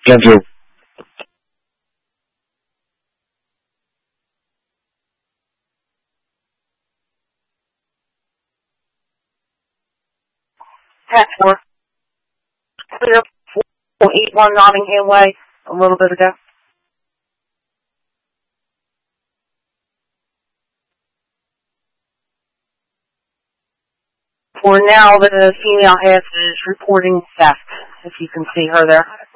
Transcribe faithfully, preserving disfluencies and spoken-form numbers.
Thank you. Pat four. Clear four eight one Nottingham Way a little bit ago. For now, the female half is reporting theft, if you can see her there.